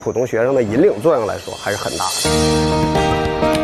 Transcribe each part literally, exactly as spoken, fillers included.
普通学生的引领作用来说还是很大的。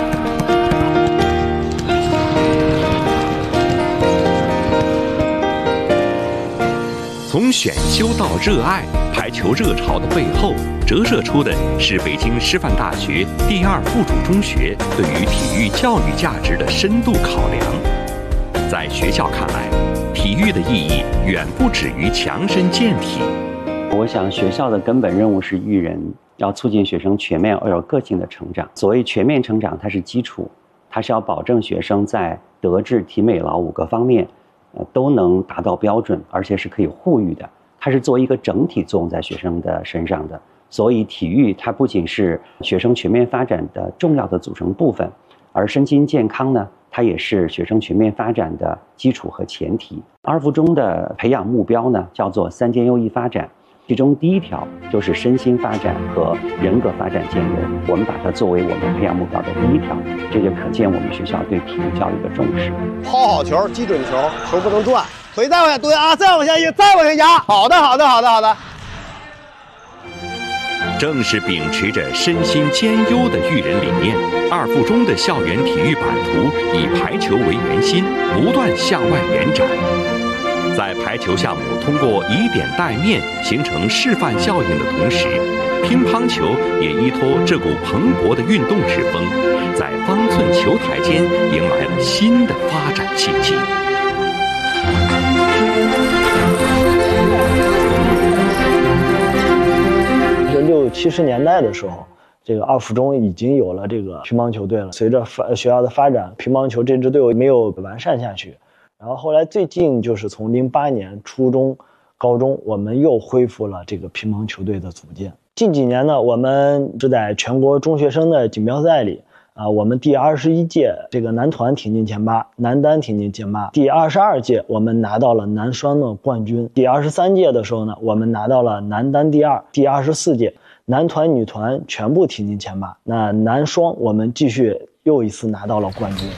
从选修到热爱，排球热潮的背后，折射出的是北京师范大学第二附属中学对于体育教育价值的深度考量。在学校看来，体育的意义远不止于强身健体。 我想，学校的根本任务是育人，要促进学生全面而有个性的成长。所谓全面成长，它是基础，它是要保证学生在德智体美劳五个方面呃，都能达到标准，而且是可以互育的，它是作为一个整体作用在学生的身上的。所以体育它不仅是学生全面发展的重要的组成部分，而身心健康呢，它也是学生全面发展的基础和前提。二附中的培养目标呢，叫做三件优异发展，其中第一条就是身心发展和人格发展兼优，我们把它作为我们培养目标的第一条，这就可见我们学校对体育教育的重视。 抛好球，击准球，球不能转，腿再往下蹲啊，再往下压，再往下压。好的，好的，好的，好的。 正是秉持着身心兼优的育人理念，二附中的校园体育版图以排球为圆心，不断向外延展。在排球项目通过以点带面形成示范效应的同时，乒乓球也依托这股蓬勃的运动之风，在方寸球台间迎来了新的发展契机。 这六七十年代的时候，这个二附中已经有了这个乒乓球队了。随着发学校的发展，乒乓球这支队伍没有完善下去。然后后来最近就是从零八年初中、高中，我们又恢复了这个乒乓球队的组建。近几年呢，我们是在全国中学生的锦标赛里啊，我们第二十一届这个男团挺进前八，男单挺进前八。第二十二届我们拿到了男双的冠军。第二十三届的时候呢，我们拿到了男单第二。第二十四届男团、女团全部挺进前八。那男双我们继续又一次拿到了冠军。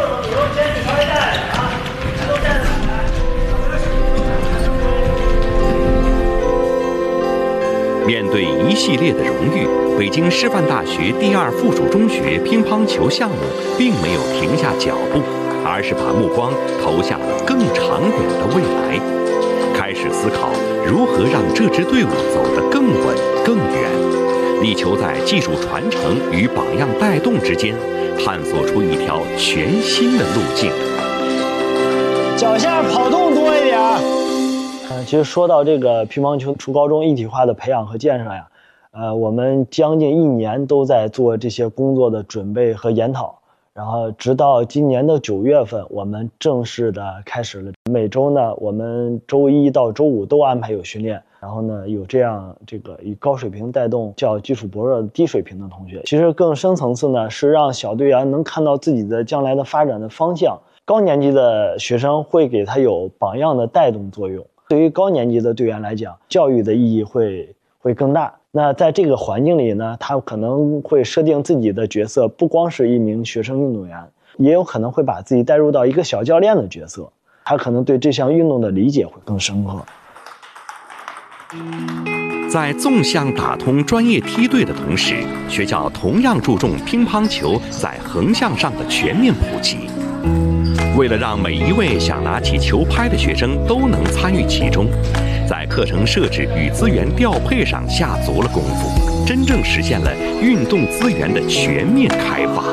面对一系列的荣誉，北京师范大学第二附属中学乒乓球项目并没有停下脚步，而是把目光投向了更长远的未来，开始思考如何让这支队伍走得更稳更远，力求在技术传承与榜样带动之间探索出一条全新的路径。 脚下跑动多一点。呃，其实说到这个乒乓球初高中一体化的培养和建设呀，呃，我们将近一年都在做这些工作的准备和研讨，然后直到今年的九月份，我们正式的开始了。每周呢，我们周一到周五都安排有训练，然后呢，有这样这个以高水平带动较基础薄弱的低水平的同学。其实更深层次呢，是让小队员能看到自己的将来的发展的方向。高年级的学生会给他有榜样的带动作用。对于高年级的队员来讲，教育的意义会会更大。那在这个环境里呢，他可能会设定自己的角色，不光是一名学生运动员，也有可能会把自己带入到一个小教练的角色，他可能对这项运动的理解会更深刻。 在纵向打通专业梯队的同时，学校同样注重乒乓球在横向上的全面普及。为了让每一位想拿起球拍的学生都能参与其中，在课程设置与资源调配上下足了功夫，真正实现了运动资源的全面开发。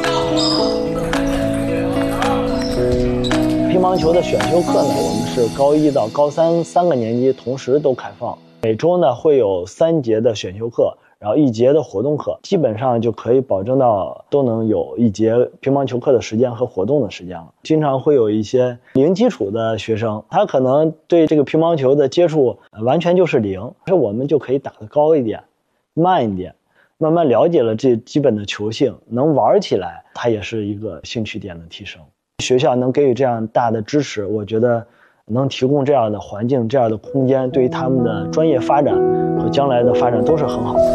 乒乓球的选修课呢，我们是高一到高三三个年级同时都开放，每周呢会有三节的选修课，然后一节的活动课，基本上就可以保证到都能有一节乒乓球课的时间和活动的时间了。经常会有一些零基础的学生，他可能对这个乒乓球的接触完全就是零，但是我们就可以打得高一点，慢一点，慢慢了解了这基本的球性，能玩起来，它也是一个兴趣点的提升。学校能给予这样大的支持，我觉得能提供这样的环境、这样的空间，对于他们的专业发展和将来的发展都是很好的。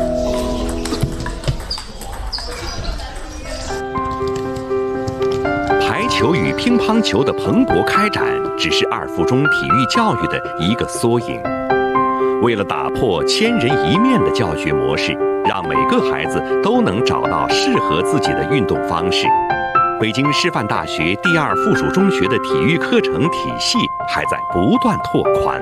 排球与乒乓球的蓬勃开展，只是二附中体育教育的一个缩影。为了打破千人一面的教学模式， 让每个孩子都能找到适合自己的运动方式。北京师范大学第二附属中学的体育课程体系还在不断拓宽。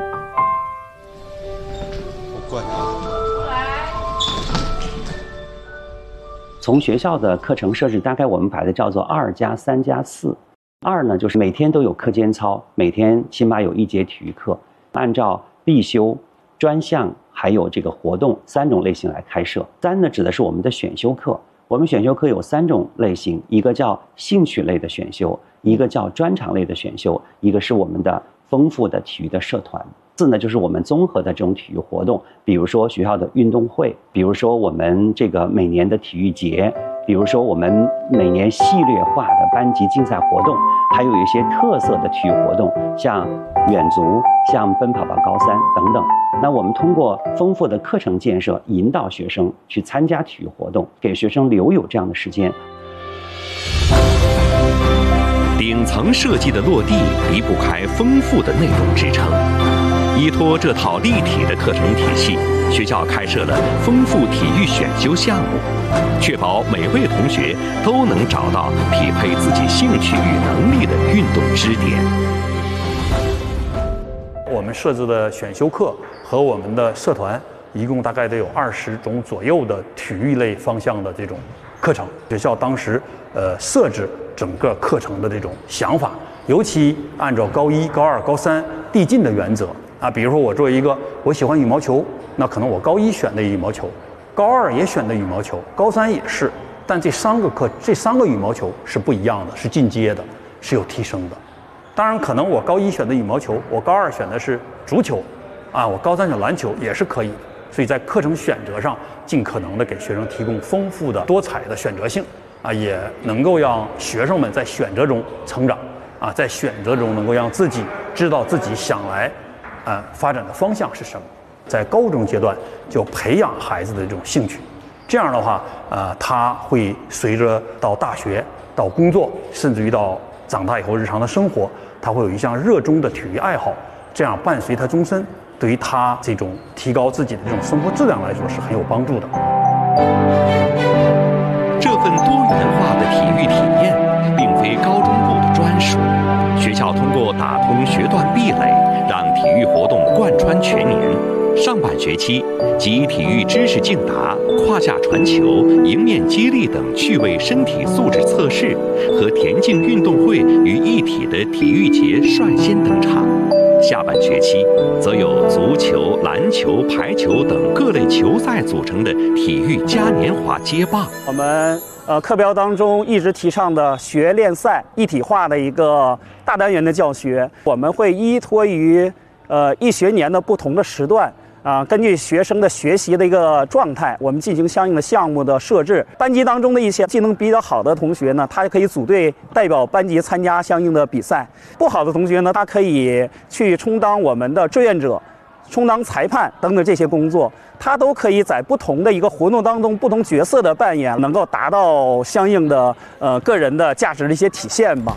从学校的课程设置，大概我们把它叫做二加三加四。二呢，就是每天都有课间操，每天起码有一节体育课，按照必修、专项还有这个活动三种类型来开设。三呢，指的是我们的选修课。我们选修课有三种类型，一个叫兴趣类的选修，一个叫专长类的选修，一个是我们的丰富的体育的社团。四呢，就是我们综合的这种体育活动，比如说学校的运动会，比如说我们这个每年的体育节，比如说我们每年系列化的班级竞赛活动，还有一些特色的体育活动，像远足、像奔跑吧高三等等。那我们通过丰富的课程建设，引导学生去参加体育活动，给学生留有这样的时间。 顶层设计的落地离不开丰富的内容支撑。依托这套立体的课程体系，学校开设了丰富体育选修项目，确保每位同学都能找到匹配自己兴趣与能力的运动支点。 我们设置的选修课和我们的社团，一共大概得有二十种左右的体育类方向的这种课程。学校当时呃设置整个课程的这种想法，尤其按照高一、高二、高三递进的原则啊，比如说我作为一个我喜欢羽毛球，那可能我高一选的羽毛球，高二也选的羽毛球，高三也是，但这三个课这三个羽毛球是不一样的，是进阶的，是有提升的。当然，可能我高一选的羽毛球，我高二选的是足球，啊，我高三选篮球也是可以的。所以在课程选择上，尽可能的给学生提供丰富的、多彩的选择性，啊，也能够让学生们在选择中成长，啊，在选择中能够让自己知道自己想来，啊，发展的方向是什么。在高中阶段就培养孩子的这种兴趣，这样的话，呃，他会随着到大学、到工作，甚至于到长大以后日常的生活，他会有一项热衷的体育爱好，这样伴随他终身，对于他这种提高自己的这种生活质量来说是很有帮助的。 这份多元化的体育体验并非高中部的专属，学校通过打通学段壁垒，让体育活动贯穿全年。上半学期集体育知识竞答、胯下传球、迎面接力等趣味身体素质测试和田径运动会于一体的体育节率先登场。下半学期则有足球、篮球、排球等各类球赛组成的体育嘉年华接棒。 我们呃课标当中一直提倡的学练赛一体化的一个大单元的教学，我们会依托于呃一学年的不同的时段。啊，根据学生的学习的一个状态，我们进行相应的项目的设置。班级当中的一些技能比较好的同学呢，他可以组队代表班级参加相应的比赛；不好的同学呢，他可以去充当我们的志愿者、充当裁判等等这些工作。他都可以在不同的一个活动当中，不同角色的扮演，能够达到相应的呃个人的价值的一些体现吧。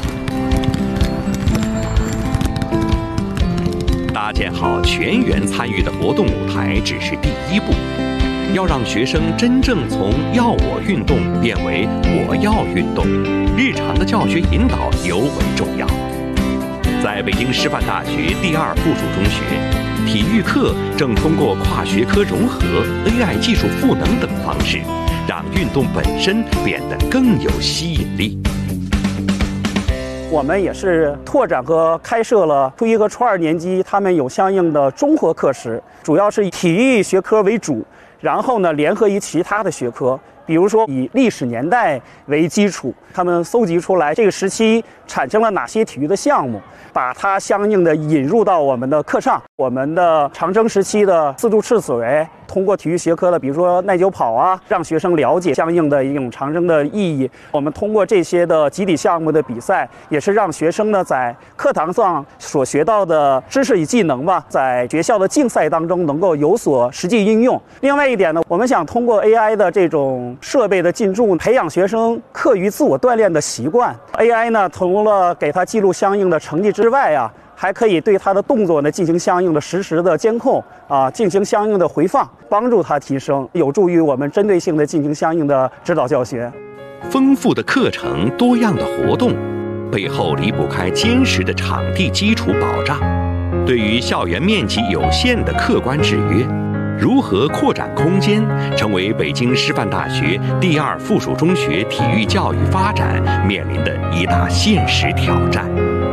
搭建好全员参与的活动舞台只是第一步，要让学生真正从要我运动变为我要运动，日常的教学引导尤为重要。在北京师范大学第二附属中学，体育课正通过跨学科融合、A I 技术赋能等方式，让运动本身变得更有吸引力。 我们也是拓展和开设了初一和初二年级，他们有相应的综合课时，主要是以体育学科为主，然后呢联合于其他的学科，比如说以历史年代为基础，他们搜集出来这个时期产生了哪些体育的项目，把它相应的引入到我们的课上。我们的长征时期的四柱赤水，通过体育学科的，比如说耐久跑啊，让学生了解相应的一种长征的意义。我们通过这些的集体项目的比赛，也是让学生呢在课堂上所学到的知识与技能吧，在学校的竞赛当中能够有所实际应用。另外一点呢，我们想通过 A I 的这种设备的进驻，培养学生课余自我锻炼的习惯。A I 呢，除了给他记录相应的成绩之外啊， 还可以对他的动作呢进行相应的实时的监控啊，进行相应的回放，帮助他提升，有助于我们针对性的进行相应的指导教学。 丰富的课程、多样的活动，背后离不开坚实的场地基础保障。对于校园面积有限的客观制约，如何扩展空间，成为北京师范大学第二附属中学体育教育发展面临的一大现实挑战。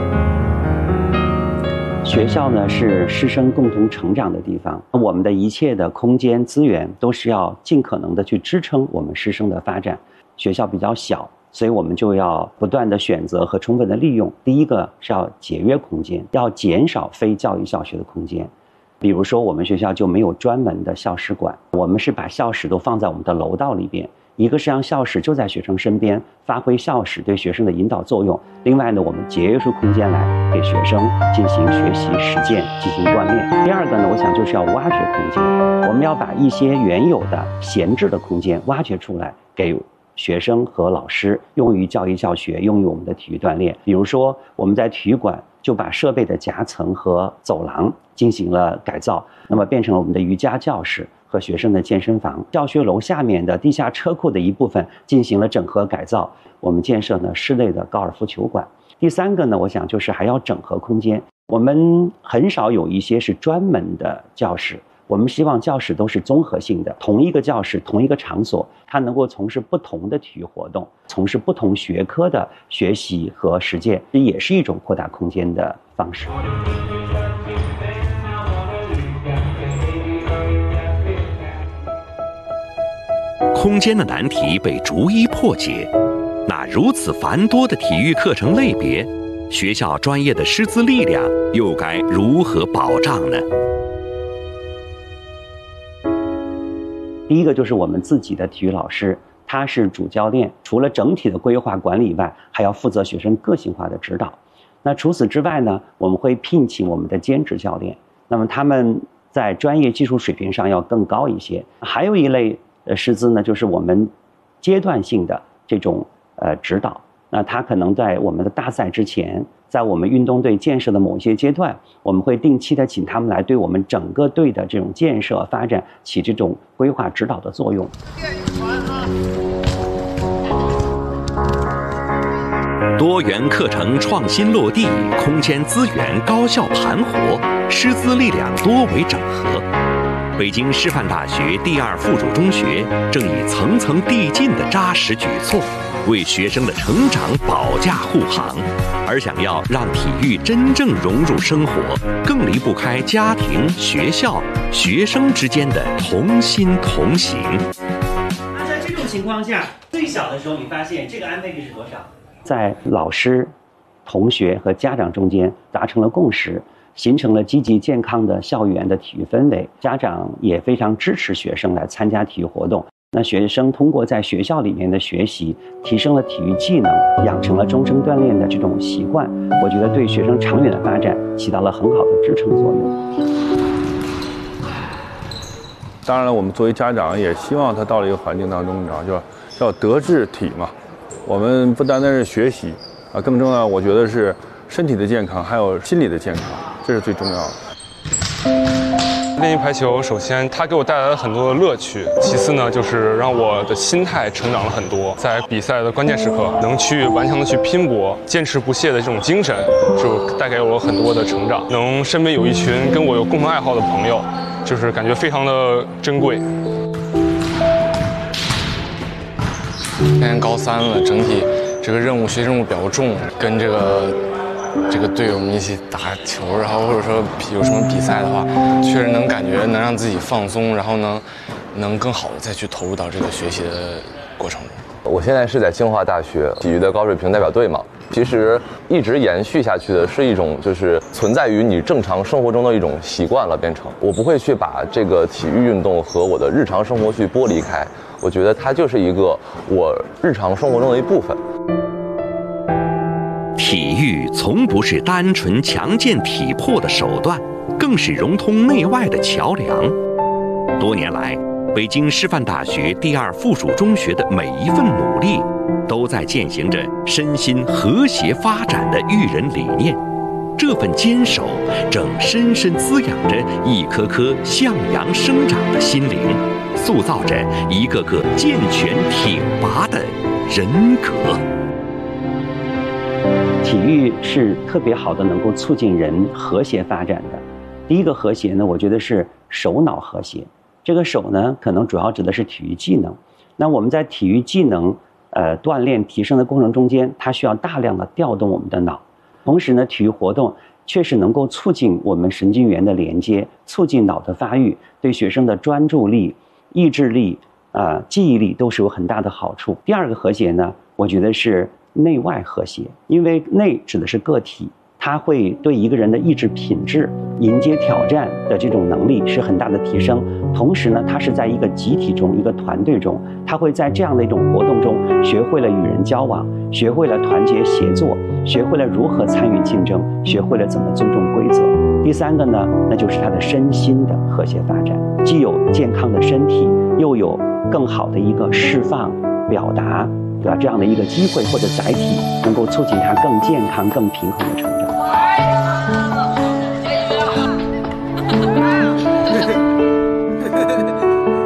学校呢是师生共同成长的地方，我们的一切的空间资源都是要尽可能的去支撑我们师生的发展。学校比较小，所以我们就要不断的选择和充分的利用。第一个是要节约空间，要减少非教育教学的空间。比如说我们学校就没有专门的校史馆，我们是把校史都放在我们的楼道里边。一个是让校史就在学生身边，发挥校史对学生的引导作用；另外呢，我们节约出空间来给学生进行学习实践，进行锻炼。第二个呢，我想就是要挖掘空间，我们要把一些原有的闲置的空间挖掘出来，给学生和老师用于教育教学，用于我们的体育锻炼。比如说我们在体育馆就把设备的夹层和走廊进行了改造，那么变成了我们的瑜伽教室和学生的健身房。教学楼下面的地下车库的一部分进行了整合改造，我们建设呢室内的高尔夫球馆。第三个呢，我想就是还要整合空间，我们很少有一些是专门的教室，我们希望教室都是综合性的，同一个教室同一个场所，它能够从事不同的体育活动，从事不同学科的学习和实践，这也是一种扩大空间的方式。 空间的难题被逐一破解，那如此繁多的体育课程类别，学校专业的师资力量又该如何保障呢？ 第一个就是我们自己的体育老师，他是主教练，除了整体的规划管理以外，还要负责学生个性化的指导。那除此之外呢，我们会聘请我们的兼职教练，那么他们在专业技术水平上要更高一些。还有一类呃师资呢，就是我们阶段性的这种呃指导。那他可能在我们的大赛之前，在我们运动队建设的某一些阶段，我们会定期的请他们来对我们整个队的这种建设发展起这种规划指导的作用。 多元课程创新落地，空间资源高效盘活，师资力量多维整合。北京师范大学第二附属中学正以层层递进的扎实举措，为学生的成长保驾护航。而想要让体育真正融入生活，更离不开家庭、学校、学生之间的同心同行。 那在这种情况下，最小的时候，你发现这个安倍率是多少？ 在老师、同学和家长中间达成了共识，形成了积极健康的校园的体育氛围。家长也非常支持学生来参加体育活动。那学生通过在学校里面的学习，提升了体育技能，养成了终生锻炼的这种习惯，我觉得对学生长远的发展起到了很好的支撑作用。 当然了，我们作为家长也希望他到了一个环境当中，你知道，叫叫德智体嘛。我们不单单是学习啊，更重要，我觉得是身体的健康，还有心理的健康，这是最重要的。 练习排球，首先它给我带来了很多的乐趣，其次呢，就是让我的心态成长了很多，在比赛的关键时刻能去顽强的去拼搏，坚持不懈的这种精神，就带给我很多的成长。能身边有一群跟我有共同爱好的朋友，就是感觉非常的珍贵。今年高三了，整体这个任务学习任务比较重，跟这个。这个队友们一起打球，然后或者说有什么比赛的话，确实能感觉能让自己放松，然后能能更好的再去投入到这个学习的过程中。 我现在是在清华大学体育的高水平代表队嘛，其实一直延续下去的是一种就是存在于你正常生活中的一种习惯了，变成我不会去把这个体育运动和我的日常生活去剥离开，我觉得它就是一个我日常生活中的一部分。 体育从不是单纯强健体魄的手段，更是融通内外的桥梁。多年来，北京师范大学第二附属中学的每一份努力，都在践行着身心和谐发展的育人理念。 这份坚守，正深深滋养着一颗颗向阳生长的心灵，塑造着一个个健全挺拔的人格。 体育是特别好的，能够促进人和谐发展的。第一个和谐呢，我觉得是手脑和谐。这个手呢，可能主要指的是体育技能。那我们在体育技能呃锻炼提升的过程中间，它需要大量的调动我们的脑。同时呢，体育活动确实能够促进我们神经元的连接，促进脑的发育，对学生的专注力、意志力、啊、呃、记忆力都是有很大的好处。第二个和谐呢，我觉得是内外和谐，因为内指的是个体，它会对一个人的意志品质、迎接挑战的这种能力是很大的提升。同时呢，它是在一个集体中、一个团队中，它会在这样的一种活动中学会了与人交往，学会了团结协作，学会了如何参与竞争，学会了怎么尊重规则。第三个呢，那就是他的身心的和谐发展，既有健康的身体，又有更好的一个释放、表达，对吧？这样的一个机会或者载体，能够促进他更健康、更平衡的成长。